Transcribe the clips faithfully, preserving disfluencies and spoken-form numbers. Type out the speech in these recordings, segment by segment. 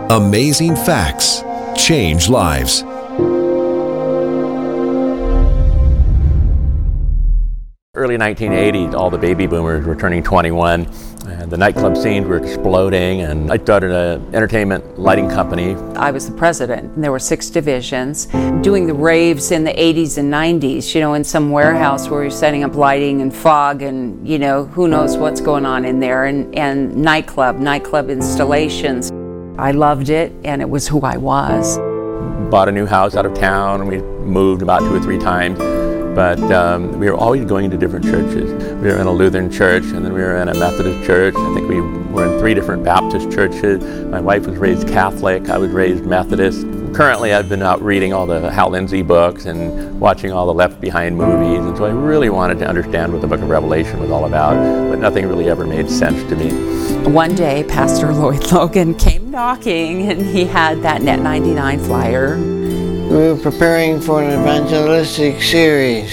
Amazing facts change lives. Early nineteen eighties, all the baby boomers were turning twenty-one, and the nightclub scenes were exploding, and I started an entertainment lighting company. I was the president, and there were six divisions, doing the raves in the eighties and nineties, you know, in some warehouse where you're setting up lighting and fog and, you know, who knows what's going on in there, and, and nightclub, nightclub installations. I loved it, and it was who I was. Bought a new house out of town, and we moved about two or three times. But um, we were always going to different churches. We were in a Lutheran church, and then we were in a Methodist church. I think we were in three different Baptist churches. My wife was raised Catholic. I was raised Methodist. Currently, I've been out reading all the Hal Lindsey books and watching all the Left Behind movies, and so I really wanted to understand what the book of Revelation was all about, but nothing really ever made sense to me. One day, Pastor Lloyd Logan came knocking, and he had that Net ninety-nine flyer. We were preparing for an evangelistic series,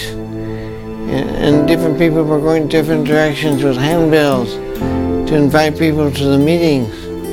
and different people were going different directions with handbills to invite people to the meetings.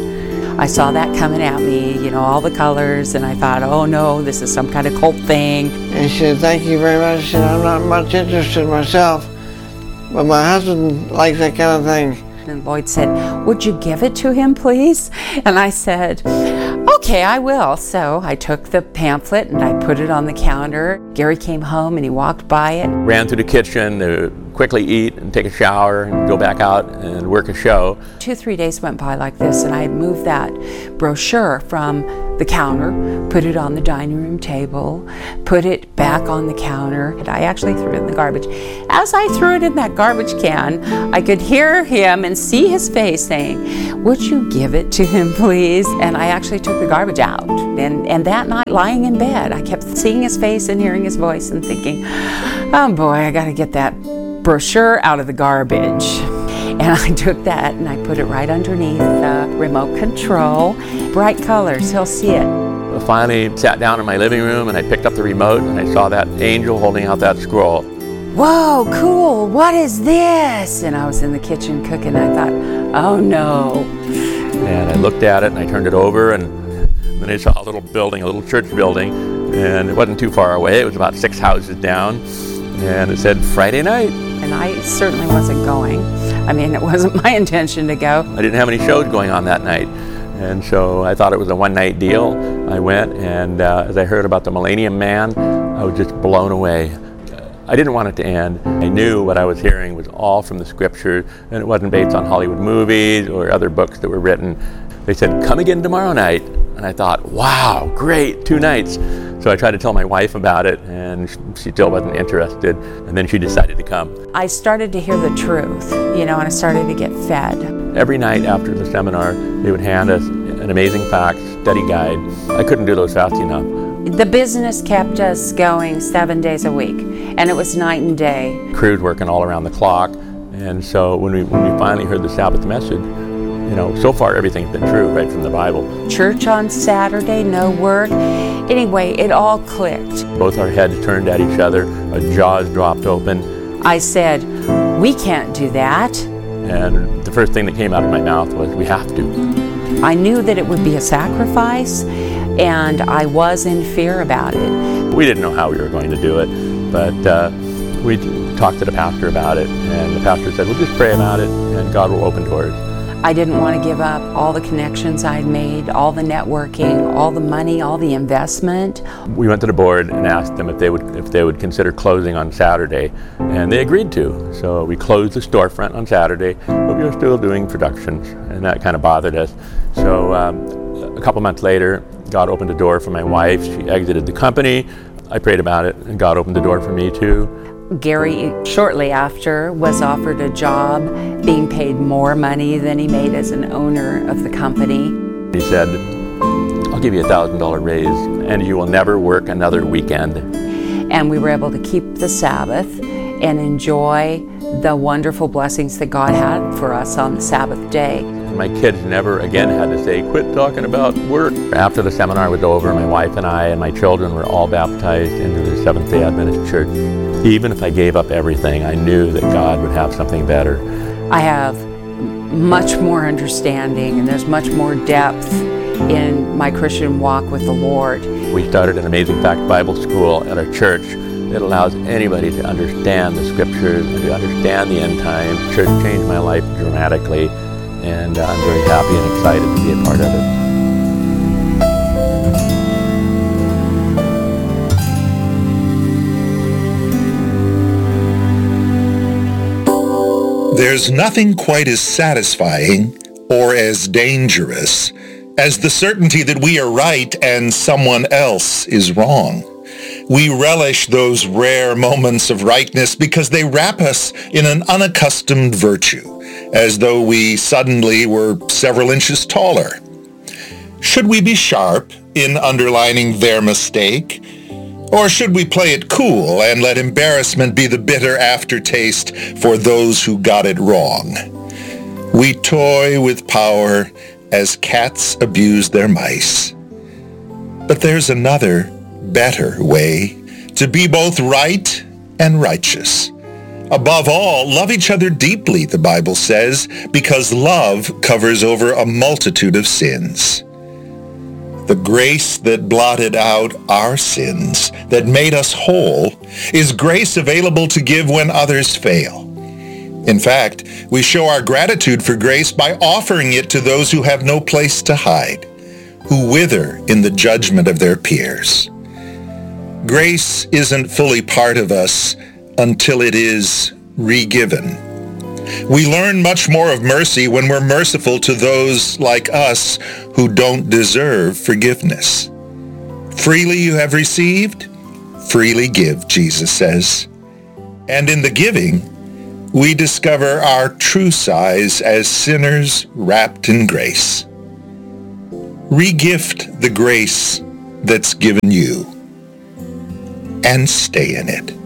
I saw that coming at me, you know, all the colors, and I thought, oh no, this is some kind of cult thing. And she said, thank you very much. She said, I'm not much interested myself, but my husband likes that kind of thing. And Lloyd said, would you give it to him, please? And I said, okay, I will. So I took the pamphlet and I put it on the counter. Gary came home and he walked by it. Ran through the kitchen to quickly eat and take a shower and go back out and work a show. Two, three days went by like this, and I had moved that brochure from the counter, put it on the dining room table, put it back on the counter, and I actually threw it in the garbage. As I threw it in that garbage can, I could hear him and see his face saying, would you give it to him, please? And I actually took the garbage out. And, and that night, lying in bed, I kept seeing his face and hearing his voice and thinking, oh boy, I gotta get that brochure out of the garbage. And I took that and I put it right underneath the remote control. Bright colors, he'll see it. I finally sat down in my living room and I picked up the remote and I saw that angel holding out that scroll. Whoa, cool, what is this? And I was in the kitchen cooking and I thought, oh no. And I looked at it and I turned it over, and then I saw a little building, a little church building, and it wasn't too far away. It was about six houses down, and it said Friday night. And I certainly wasn't going. I mean, it wasn't my intention to go. I didn't have any shows going on that night, and so I thought it was a one-night deal. I went, and uh, as I heard about the Millennium Man, I was just blown away. I didn't want it to end. I knew what I was hearing was all from the scriptures, and it wasn't based on Hollywood movies or other books that were written. They said, come again tomorrow night. And I thought, wow, great, two nights. So I tried to tell my wife about it, and she still wasn't interested, and then she decided to come. I started to hear the truth, you know, and I started to get fed. Every night after the seminar, they would hand us an Amazing Facts study guide. I couldn't do those fast enough. The business kept us going seven days a week, and it was night and day. Crews working all around the clock, and so when we, when we finally heard the Sabbath message, you know, so far everything's been true, right from the Bible. Church on Saturday, no work. Anyway, it all clicked. Both our heads turned at each other, our jaws dropped open. I said, we can't do that. And the first thing that came out of my mouth was, we have to. I knew that it would be a sacrifice, and I was in fear about it. We didn't know how we were going to do it, but uh, we talked to the pastor about it, and the pastor said, well, just pray about it, and God will open doors. I didn't want to give up all the connections I'd made, all the networking, all the money, all the investment. We went to the board and asked them if they would if they would consider closing on Saturday, and they agreed to. So we closed the storefront on Saturday, but we were still doing productions, and that kind of bothered us. So um, a couple months later, God opened a door for my wife. She exited the company. I prayed about it, and God opened the door for me too. Gary, shortly after, was offered a job being paid more money than he made as an owner of the company. He said, I'll give you a thousand dollar raise and you will never work another weekend. And we were able to keep the Sabbath and enjoy the wonderful blessings that God had for us on the Sabbath day. My kids never again had to say, quit talking about work. After the seminar was over, my wife and I and my children were all baptized into the Seventh-day Adventist Church. Even if I gave up everything, I knew that God would have something better. I have much more understanding, and there's much more depth in my Christian walk with the Lord. We started an Amazing Fact Bible School at our church that allows anybody to understand the Scriptures and to understand the end time. Church changed my life dramatically, and uh, I'm very happy and excited to be a part of it. There's nothing quite as satisfying or as dangerous as the certainty that we are right and someone else is wrong. We relish those rare moments of rightness because they wrap us in an unaccustomed virtue, as though we suddenly were several inches taller. Should we be sharp in underlining their mistake? Or should we play it cool and let embarrassment be the bitter aftertaste for those who got it wrong? We toy with power as cats abuse their mice. But there's another, better way to be both right and righteous. Above all, love each other deeply, the Bible says, because love covers over a multitude of sins. The grace that blotted out our sins, that made us whole, is grace available to give when others fail. In fact, we show our gratitude for grace by offering it to those who have no place to hide, who wither in the judgment of their peers. Grace isn't fully part of us until it is re-given. We learn much more of mercy when we're merciful to those like us who don't deserve forgiveness. Freely you have received, freely give, Jesus says. And in the giving, we discover our true size as sinners wrapped in grace. Re-gift the grace that's given you and stay in it.